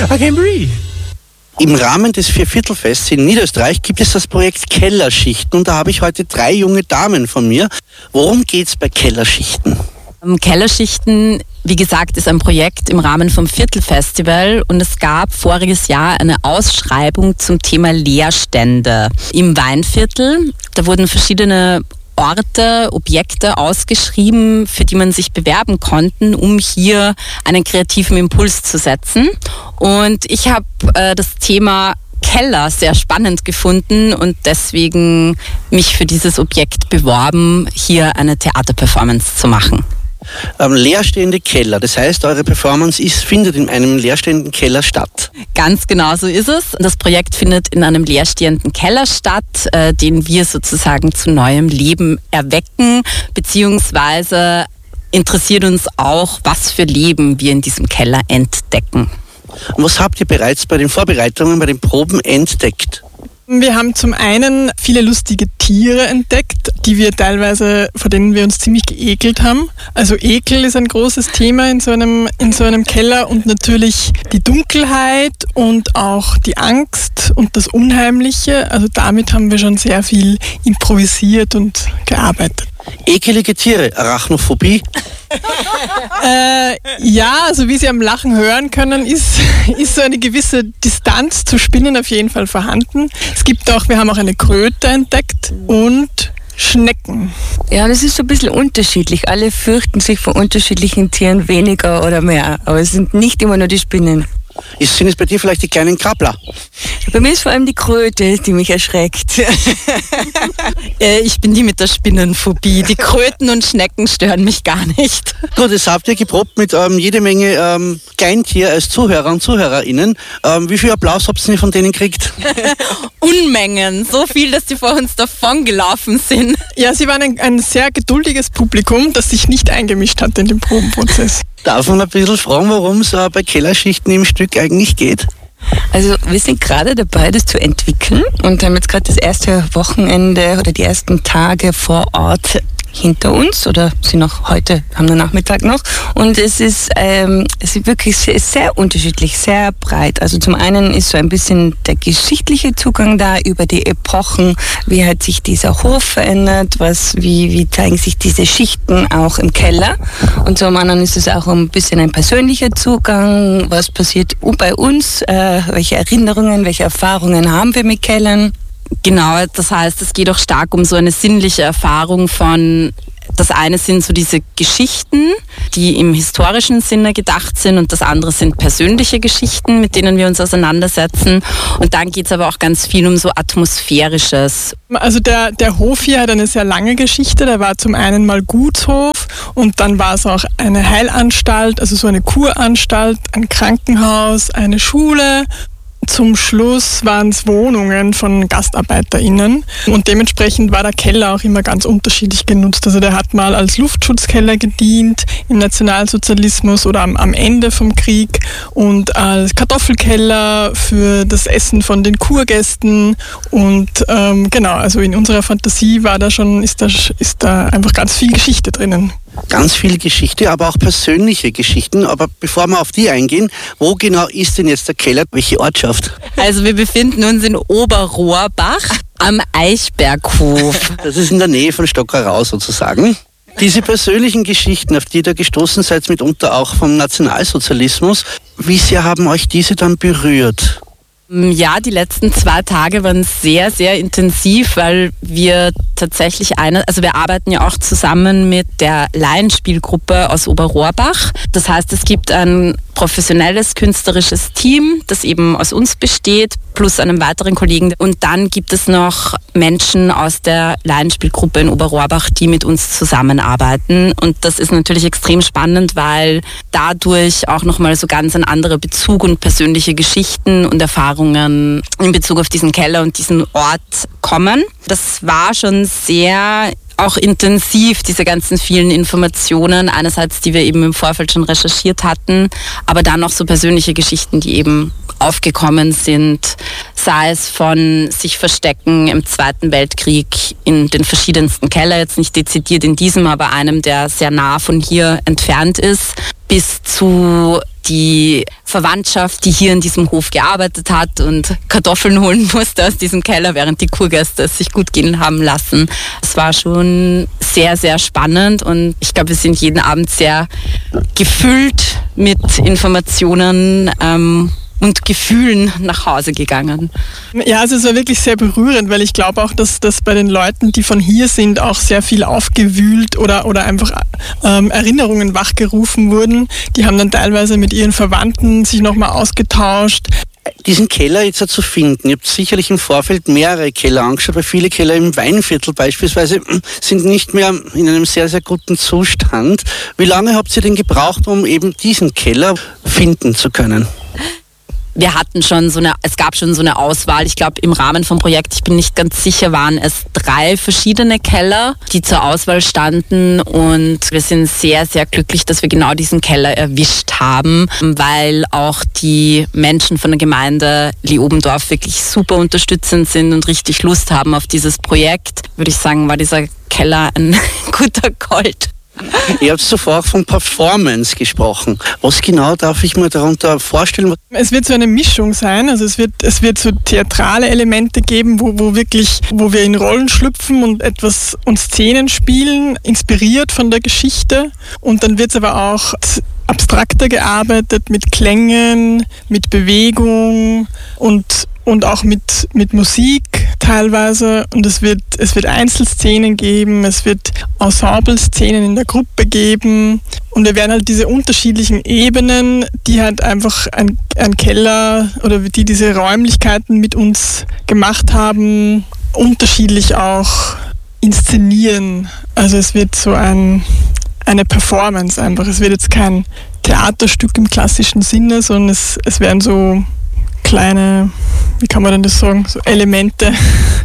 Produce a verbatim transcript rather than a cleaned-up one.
I can't breathe. Im Rahmen des Vierviertelfests in Niederösterreich gibt es das Projekt Kellerschichten und da habe ich heute drei junge Damen von mir. Worum geht's bei Kellerschichten? Kellerschichten, wie gesagt, ist ein Projekt im Rahmen vom Viertelfestival und es gab voriges Jahr eine Ausschreibung zum Thema Leerstände im Weinviertel. Da wurden verschiedene Orte, Objekte ausgeschrieben, für die man sich bewerben konnte, um hier einen kreativen Impuls zu setzen. Und ich habe äh, das Thema Keller sehr spannend gefunden und deswegen mich für dieses Objekt beworben, hier eine Theaterperformance zu machen. Ähm, leerstehende Keller, das heißt, eure Performance ist, findet in einem leerstehenden Keller statt. Ganz genau so ist es. Das Projekt findet in einem leerstehenden Keller statt, äh, den wir sozusagen zu neuem Leben erwecken, beziehungsweise interessiert uns auch, was für Leben wir in diesem Keller entdecken. Und was habt ihr bereits bei den Vorbereitungen, bei den Proben entdeckt? Wir haben zum einen viele lustige Tiere entdeckt, die wir teilweise, vor denen wir uns ziemlich geekelt haben. Also Ekel ist ein großes Thema in so einem, in so einem Keller und natürlich die Dunkelheit und auch die Angst und das Unheimliche. Also damit haben wir schon sehr viel improvisiert und gearbeitet. Ekelige Tiere, Arachnophobie? äh, ja, also wie Sie am Lachen hören können, ist, ist so eine gewisse Distanz zu Spinnen auf jeden Fall vorhanden. Es gibt auch, wir haben auch eine Kröte entdeckt und Schnecken. Ja, das ist so ein bisschen unterschiedlich. Alle fürchten sich vor unterschiedlichen Tieren weniger oder mehr, aber es sind nicht immer nur die Spinnen. Ist, sind es bei dir vielleicht die kleinen Krabbler? Bei mir ist vor allem die Kröte, die mich erschreckt. äh, ich bin die mit der Spinnenphobie. Die Kröten und Schnecken stören mich gar nicht. Gut, das habt ihr geprobt mit ähm, jede Menge ähm, Kleintier als Zuhörer und ZuhörerInnen. Ähm, wie viel Applaus habt ihr von denen gekriegt? Unmengen. So viel, dass die vor uns davon gelaufen sind. Ja, sie waren ein, ein sehr geduldiges Publikum, das sich nicht eingemischt hat in den Probenprozess. Darf man ein bisschen fragen, worum es äh, bei Kellerschichten im Stück eigentlich geht? Also wir sind gerade dabei, das zu entwickeln und haben jetzt gerade das erste Wochenende oder die ersten Tage vor Ort hinter uns oder sind noch heute, haben wir Nachmittag noch und es ist, ähm, es ist wirklich sehr, sehr unterschiedlich, sehr breit. Also zum einen ist so ein bisschen der geschichtliche Zugang da über die Epochen, wie hat sich dieser Hof verändert, was, wie, wie zeigen sich diese Schichten auch im Keller und zum anderen ist es auch ein bisschen ein persönlicher Zugang, was passiert bei uns, äh, welche Erinnerungen, welche Erfahrungen haben wir mit Kellern. Genau, das heißt, es geht auch stark um so eine sinnliche Erfahrung von, das eine sind so diese Geschichten, die im historischen Sinne gedacht sind und das andere sind persönliche Geschichten, mit denen wir uns auseinandersetzen und dann geht es aber auch ganz viel um so Atmosphärisches. Also der, der Hof hier hat eine sehr lange Geschichte, der war zum einen mal Gutshof und dann war es auch eine Heilanstalt, also so eine Kuranstalt, ein Krankenhaus, eine Schule. Zum Schluss waren es Wohnungen von GastarbeiterInnen und dementsprechend war der Keller auch immer ganz unterschiedlich genutzt. Also der hat mal als Luftschutzkeller gedient im Nationalsozialismus oder am, am Ende vom Krieg und als Kartoffelkeller für das Essen von den Kurgästen und ähm, genau, also in unserer Fantasie war da schon, ist da, ist da einfach ganz viel Geschichte drinnen. Ganz viel Geschichte, aber auch persönliche Geschichten. Aber bevor wir auf die eingehen, wo genau ist denn jetzt der Keller? Welche Ortschaft? Also wir befinden uns in Oberrohrbach am Eichberghof. Das ist in der Nähe von Stockerau sozusagen. Diese persönlichen Geschichten, auf die ihr da gestoßen seid, mitunter auch vom Nationalsozialismus, wie sehr haben euch diese dann berührt? Ja, die letzten zwei Tage waren sehr, sehr intensiv, weil wir tatsächlich eine, also wir arbeiten ja auch zusammen mit der Laienspielgruppe aus Oberrohrbach. Das heißt, es gibt ein professionelles künstlerisches Team, das eben aus uns besteht, plus einem weiteren Kollegen. Und dann gibt es noch Menschen aus der Laienspielgruppe in Oberrohrbach, die mit uns zusammenarbeiten. Und das ist natürlich extrem spannend, weil dadurch auch nochmal so ganz ein anderer Bezug und persönliche Geschichten und Erfahrungen in Bezug auf diesen Keller und diesen Ort kommen. Das war schon sehr auch intensiv, diese ganzen vielen Informationen, einerseits, die wir eben im Vorfeld schon recherchiert hatten, aber dann auch so persönliche Geschichten, die eben aufgekommen sind, sei es von sich verstecken im Zweiten Weltkrieg in den verschiedensten Keller, jetzt nicht dezidiert in diesem, aber einem, der sehr nah von hier entfernt ist, bis zu die Verwandtschaft, die hier in diesem Hof gearbeitet hat und Kartoffeln holen musste aus diesem Keller, während die Kurgäste es sich gut gehen haben lassen. Es war schon sehr, sehr spannend und ich glaube, wir sind jeden Abend sehr gefüllt mit Informationen ähm, und Gefühlen nach Hause gegangen. Ja, also es war wirklich sehr berührend, weil ich glaube auch, dass, dass bei den Leuten, die von hier sind, auch sehr viel aufgewühlt oder, oder einfach ähm, Erinnerungen wachgerufen wurden. Die haben dann teilweise mit ihren Verwandten sich nochmal ausgetauscht. Diesen Keller jetzt zu finden, ihr habt sicherlich im Vorfeld mehrere Keller angeschaut, weil viele Keller im Weinviertel beispielsweise sind nicht mehr in einem sehr, sehr guten Zustand. Wie lange habt ihr denn gebraucht, um eben diesen Keller finden zu können? Wir hatten schon so eine, es gab schon so eine Auswahl. Ich glaube, im Rahmen vom Projekt, ich bin nicht ganz sicher, waren es drei verschiedene Keller, die zur Auswahl standen. Und wir sind sehr, sehr glücklich, dass wir genau diesen Keller erwischt haben, weil auch die Menschen von der Gemeinde Leobendorf wirklich super unterstützend sind und richtig Lust haben auf dieses Projekt. Würde ich sagen, war dieser Keller ein guter Gold. Ihr habt zuvor auch von Performance gesprochen. Was genau darf ich mir darunter vorstellen? Es wird so eine Mischung sein, also es wird, es wird so theatrale Elemente geben, wo, wo wirklich, wo wir in Rollen schlüpfen und etwas und Szenen spielen, inspiriert von der Geschichte. Und dann wird es aber auch abstrakter gearbeitet, mit Klängen, mit Bewegung und und auch mit, mit Musik teilweise. Und es wird, es wird Einzelszenen geben, es wird Ensemble-Szenen in der Gruppe geben. Und wir werden halt diese unterschiedlichen Ebenen, die halt einfach ein, ein Keller oder die diese Räumlichkeiten mit uns gemacht haben, unterschiedlich auch inszenieren. Also es wird so ein, eine Performance einfach. Es wird jetzt kein Theaterstück im klassischen Sinne, sondern es, es werden so kleine, wie kann man denn das sagen, so Elemente